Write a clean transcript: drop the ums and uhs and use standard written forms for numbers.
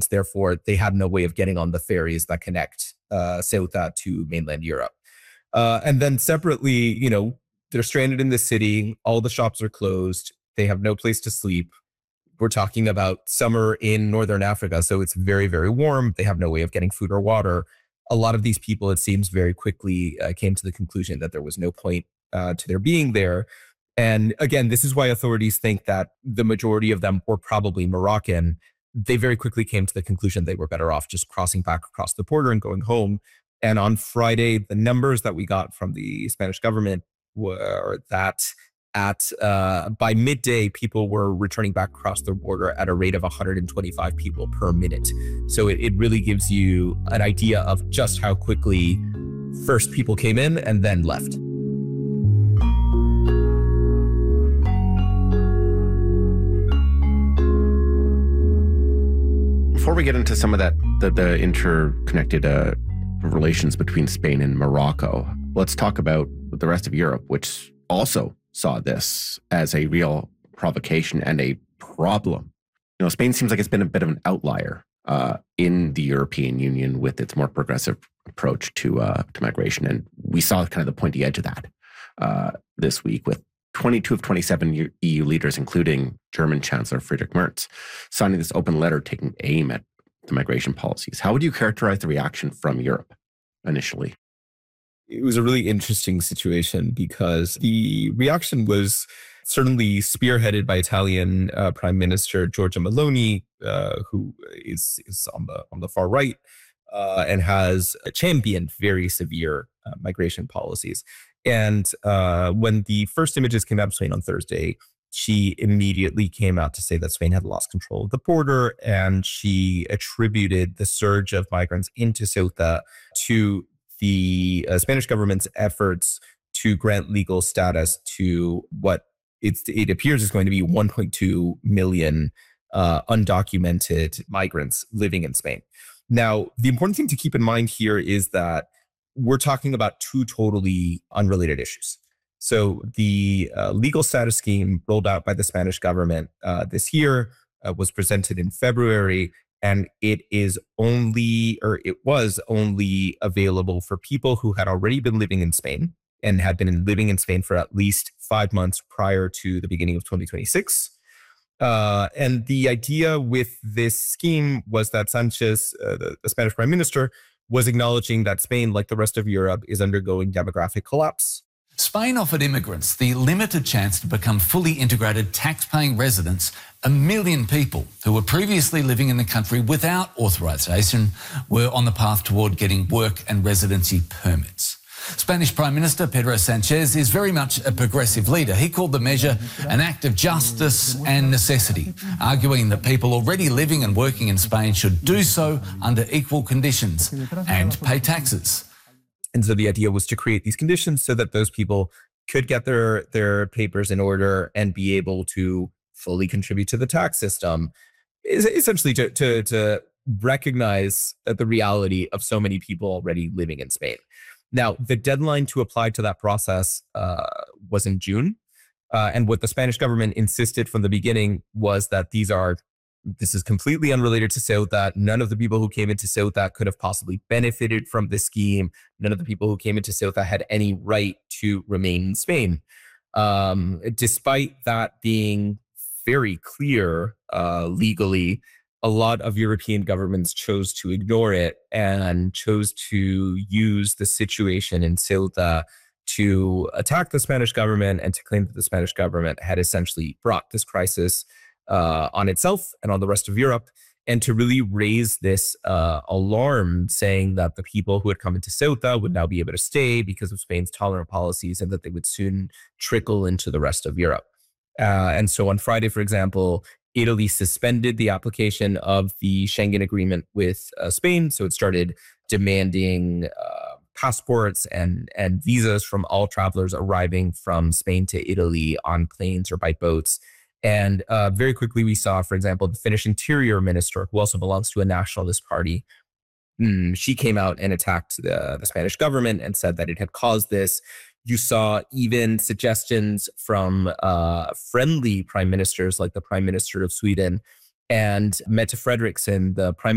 migrants. Therefore, they had no way of getting on the ferries that connect Ceuta to mainland Europe. And then separately, they're stranded in the city. All the shops are closed. They have no place to sleep. We're talking about summer in Northern Africa, so it's very, very warm. They have no way of getting food or water. A lot of these people, it seems, very quickly came to the conclusion that there was no point to their being there. And again, this is why authorities think that the majority of them were probably Moroccan. They very quickly came to the conclusion they were better off just crossing back across the border and going home. And on Friday, the numbers that we got from the Spanish government were that by midday, people were returning back across the border at a rate of 125 people per minute. So it really gives you an idea of just how quickly first people came in and then left. Before we get into some of that, the interconnected relations between Spain and Morocco, let's talk about the rest of Europe, which also saw this as a real provocation and a problem. Spain seems like it's been a bit of an outlier in the European Union with its more progressive approach to migration. And we saw kind of the pointy edge of that this week with 22 of 27 EU leaders, including German Chancellor Friedrich Merz, signing this open letter taking aim at the migration policies. How would you characterize the reaction from Europe initially? It was a really interesting situation because the reaction was certainly spearheaded by Italian Prime Minister Giorgia Meloni, who is on the far right and has championed very severe migration policies. And when the first images came out of Spain on Thursday, she immediately came out to say that Spain had lost control of the border, and she attributed the surge of migrants into Ceuta to the Spanish government's efforts to grant legal status to what it appears is going to be 1.2 million undocumented migrants living in Spain. Now, the important thing to keep in mind here is that we're talking about two totally unrelated issues. So the legal status scheme rolled out by the Spanish government this year was presented in February, and it was only available for people who had already been living in Spain and had been living in Spain for at least 5 months prior to the beginning of 2026. And the idea with this scheme was that Sanchez, the Spanish prime minister, was acknowledging that Spain, like the rest of Europe, is undergoing demographic collapse. Spain offered immigrants the limited chance to become fully integrated tax-paying residents. 1 million people who were previously living in the country without authorisation were on the path toward getting work and residency permits. Spanish Prime Minister Pedro Sanchez is very much a progressive leader. He called the measure an act of justice and necessity, arguing that people already living and working in Spain should do so under equal conditions and pay taxes. And so the idea was to create these conditions so that those people could get their papers in order and be able to fully contribute to the tax system, essentially to recognize the reality of so many people already living in Spain. Now, the deadline to apply to that process was in June. And what the Spanish government insisted from the beginning was that this is completely unrelated to Ceuta. None of the people who came into Ceuta could have possibly benefited from this scheme. None of the people who came into Ceuta had any right to remain in Spain. Despite that being very clear legally, a lot of European governments chose to ignore it and chose to use the situation in Ceuta to attack the Spanish government and to claim that the Spanish government had essentially brought this crisis on itself and on the rest of Europe, and to really raise this alarm, saying that the people who had come into Ceuta would now be able to stay because of Spain's tolerant policies and that they would soon trickle into the rest of Europe. And so on Friday, for example, Italy suspended the application of the Schengen agreement with Spain. So it started demanding passports and visas from all travelers arriving from Spain to Italy on planes or by boats. And very quickly we saw, for example, the Finnish interior minister, who also belongs to a nationalist party, she came out and attacked the Spanish government and said that it had caused this. You saw even suggestions from friendly prime ministers like the Prime Minister of Sweden and Mette Frederiksen, the Prime